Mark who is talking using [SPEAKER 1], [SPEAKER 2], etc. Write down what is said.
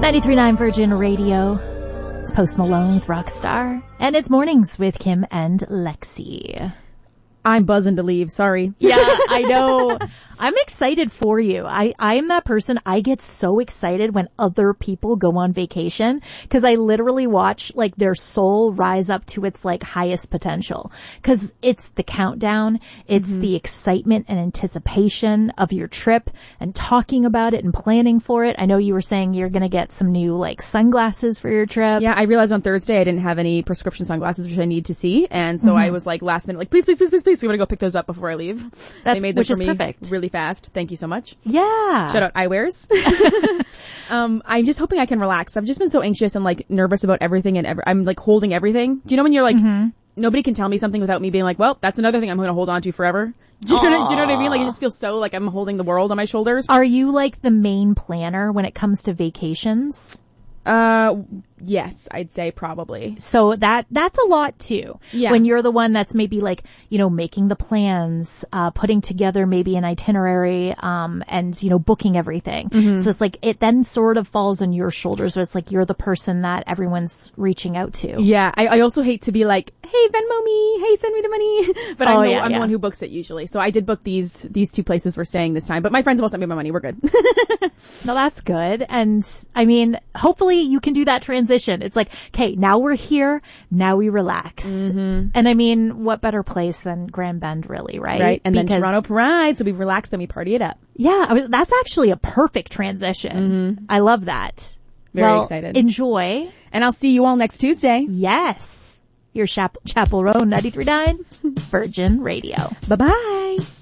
[SPEAKER 1] 93.9 Virgin Radio. It's Post Malone with Rockstar. And it's Mornings with Kim and Lexi.
[SPEAKER 2] I'm buzzing to leave. Sorry.
[SPEAKER 1] Yeah, I know. I'm excited for you. I'm that person. I get so excited when other people go on vacation because I literally watch like their soul rise up to its like highest potential because it's the countdown. It's the excitement and anticipation of your trip and talking about it and planning for it. I know you were saying you're going to get some new like sunglasses for your trip.
[SPEAKER 2] Yeah, I realized on Thursday I didn't have any prescription sunglasses, which I need to see. And so I was like last minute, like, please, we want to go pick those up before I leave. They made them for me
[SPEAKER 1] perfect.
[SPEAKER 2] Really fast. Thank you so much.
[SPEAKER 1] Yeah.
[SPEAKER 2] Shout out eyewears. I'm just hoping I can relax. I've just been so anxious and like nervous about everything and I'm like holding everything. Do you know when you're like, nobody can tell me something without me being like, well, that's another thing I'm going to hold on to forever. Do you know what I mean? Like it just feels so like I'm holding the world on my shoulders.
[SPEAKER 1] Are you like the main planner when it comes to vacations?
[SPEAKER 2] Yes, I'd say probably.
[SPEAKER 1] So that's a lot too.
[SPEAKER 2] Yeah.
[SPEAKER 1] When you're the one that's maybe like, you know, making the plans, putting together maybe an itinerary, and, you know, booking everything. So it's like, it then sort of falls on your shoulders where it's like you're the person that everyone's reaching out to.
[SPEAKER 2] Yeah. I also hate to be like, hey, Venmo me. Hey, send me the money. But I'm the one who books it usually. So I did book these two places we're staying this time, but my friends will send me my money. We're good.
[SPEAKER 1] No, that's good. And I mean, hopefully you can do that transition. It's like, okay, now we're here. Now we relax. And I mean, what better place than Grand Bend, really, right?
[SPEAKER 2] Right. And then Toronto Pride. So we relax, then we party it up.
[SPEAKER 1] Yeah. that's actually a perfect transition. I love that.
[SPEAKER 2] Very excited.
[SPEAKER 1] Enjoy.
[SPEAKER 2] And I'll see you all next Tuesday.
[SPEAKER 1] Yes. Your Chapel Road 93.9 Virgin Radio.
[SPEAKER 2] Bye-bye.